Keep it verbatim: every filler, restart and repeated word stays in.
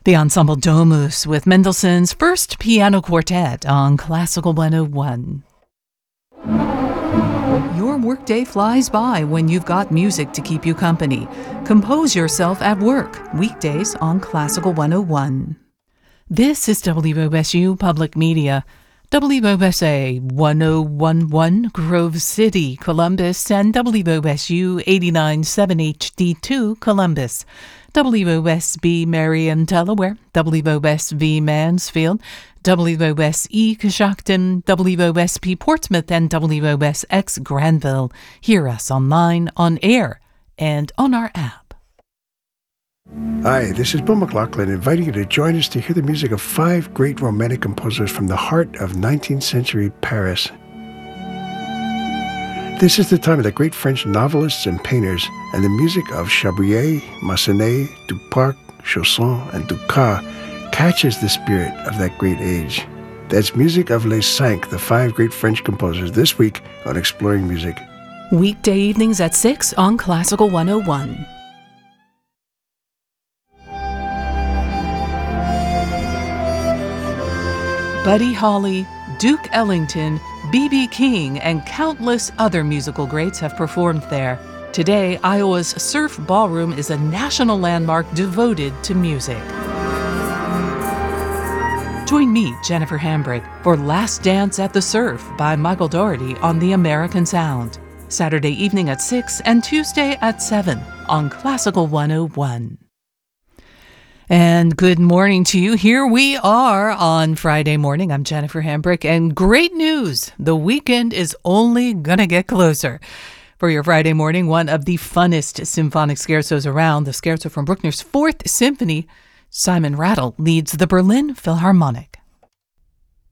The Ensemble Domus with Mendelssohn's First Piano Quartet on Classical one oh one. Your workday flies by when you've got music to keep you company. Compose yourself at work, weekdays on Classical one oh one. This is W O S U Public Media. W O S A one oh one point one Grove City, Columbus, and W O S U eighty-nine point seven H D two, Columbus. W O S B Marion, Delaware, W O S V Mansfield, W O S E Coshocton, W O S P Portsmouth, and W O S X Granville. Hear us online, on air, and on our app. Hi, this is Bill McLaughlin, inviting you to join us to hear the music of five great romantic composers from the heart of nineteenth century Paris. This is the time of the great French novelists and painters, and the music of Chabrier, Massenet, Duparc, Chausson, and Dukas catches the spirit of that great age. That's music of Les Cinq, the five great French composers, this week on Exploring Music. Weekday evenings at six on Classical one oh one. Buddy Holly, Duke Ellington, B B King, and countless other musical greats have performed there. Today, Iowa's Surf Ballroom is a national landmark devoted to music. Join me, Jennifer Hambrick, for Last Dance at the Surf by Michael Dougherty on the American Sound. Saturday evening at six and Tuesday at seven on Classical one oh one. And good morning to you. Here we are on Friday morning. I'm Jennifer Hambrick, and great news. The weekend is only going to get closer. For your Friday morning, one of the funnest symphonic scherzos around, the scherzo from Bruckner's Fourth Symphony, Simon Rattle leads the Berlin Philharmonic.